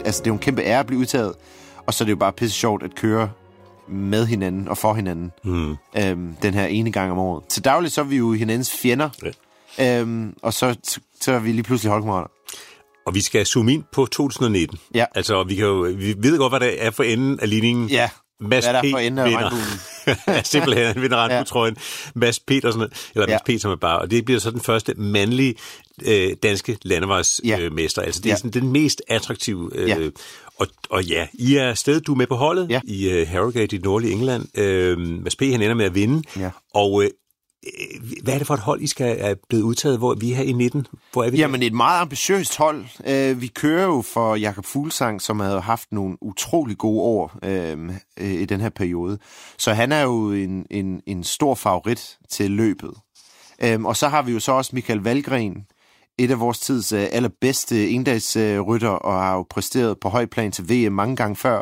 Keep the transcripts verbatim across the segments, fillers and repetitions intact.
altså det er jo en kæmpe ære at blive udtaget, og så er det jo bare pisse sjovt at køre med hinanden og for hinanden mm. øhm, den her ene gang om året. Til dagligt så er vi jo hinandens fjender, ja. øhm, og så, så er vi lige pludselig holdkammerater. Og vi skal zoome ind på to tusind nitten. Ja. Altså, vi, kan jo, vi ved godt, hvad det er for enden af ligningen. Ja, Mads hvad er der P. for enden af regnbuen? Simpelthen, han vinder regnbuetrøjen. Mads Petersen, eller Mads ja. Petersen er bare, og det bliver så den første mandlige øh, danske landevejsmester. Ja. Øh, altså, det er ja. sådan den mest attraktive. Øh, ja. Og, og ja, I er stadig, du er med på holdet ja. i uh, Harrogate i det nordlige England. Øh, Mads P. han ender med at vinde. Ja. Og øh, hvad er det for et hold, I skal er blevet udtaget, hvor vi er her i nitten? Hvor er vi? Jamen, et meget ambitiøst hold. Uh, vi kører jo for Jakob Fuglsang, som havde haft nogle utrolig gode år uh, uh, i den her periode. Så han er jo en, en, en stor favorit til løbet. Uh, og så har vi jo så også Michael Valgren, et af vores tids uh, allerbedste endagsrytter, uh, og har jo præsteret på høj plan til V M mange gange før.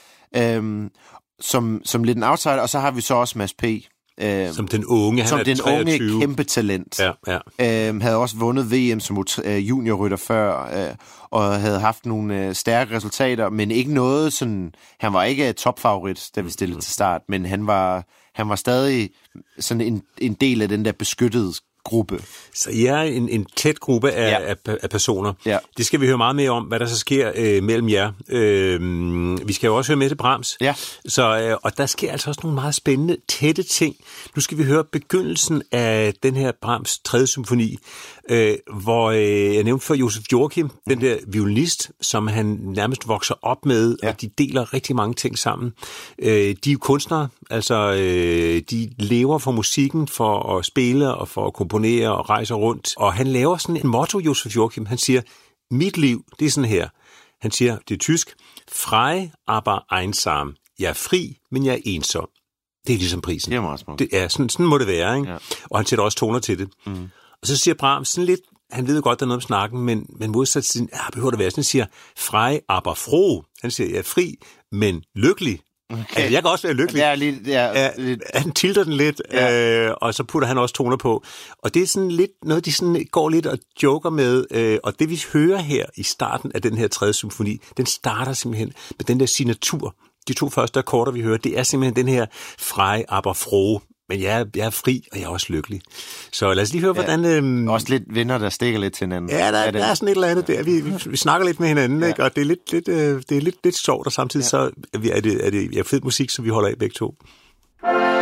Uh, som, som lidt en outsider. Og så har vi så også Mads P., Øh, som den unge, han som er den treogtyve. Unge kæmpe talent. Ja, ja. Øh, havde også vundet V M som juniorrytter før, øh, og havde haft nogle øh, stærke resultater, men ikke noget sådan. Han var ikke topfavorit, da vi stillede mm. til start, men han var, han var stadig sådan en, en del af den der beskyttede gruppe. Så I er en, en tæt gruppe af, ja. af, af personer. Ja. Det skal vi høre meget mere om, hvad der så sker øh, mellem jer. Øh, vi skal jo også høre med til Brahms. Ja. Så, øh, og der sker altså også nogle meget spændende, tætte ting. Nu skal vi høre begyndelsen af den her Brahms tredje symfoni, øh, hvor øh, jeg nævnte før Josef Joachim, mm. den der violinist, som han nærmest vokser op med, ja. og de deler rigtig mange ting sammen. Øh, de er jo kunstnere, altså øh, de lever for musikken, for at spille og for at komponere og rejser rundt. Og han laver sådan en motto, Josef Joachim. Han siger, mit liv, det er sådan her. Han siger, det er tysk. Frei, aber einsam. Jeg er fri, men jeg er ensom. Det er ligesom prisen. Det er meget smukt. Det er, sådan, sådan må det være, ikke? Ja. Og han sætter også toner til det. Mm. Og så siger Brahms sådan lidt, han ved godt, der er noget om snakken, men, men modsat til sin, ja, behøver det være sådan, han siger, frei, aber froh. Han siger, jeg er fri, men lykkelig. Okay. Altså, jeg kan også være lykkelig. Det er lidt, det er ja, lidt... Han tilter den lidt, ja. øh, og så putter han også toner på. Og det er sådan lidt noget, de sådan går lidt og joker med. Øh, og det vi hører her i starten af den her tredje symfoni, den starter simpelthen med den der signatur. De to første akkorder, vi hører, det er simpelthen den her frei, aber froh. Men jeg er, jeg er fri, og jeg er også lykkelig. Så lad os lige høre, ja. hvordan... Øhm... Også lidt venner, der stikker lidt til hinanden. Ja, der, er, der er sådan et eller andet der. Vi, vi, vi snakker lidt med hinanden, ja. ikke? Og det er lidt, lidt, øh, det er lidt, lidt sjovt, og samtidig ja. så er det, er det ja, fed musik, som vi holder af begge to.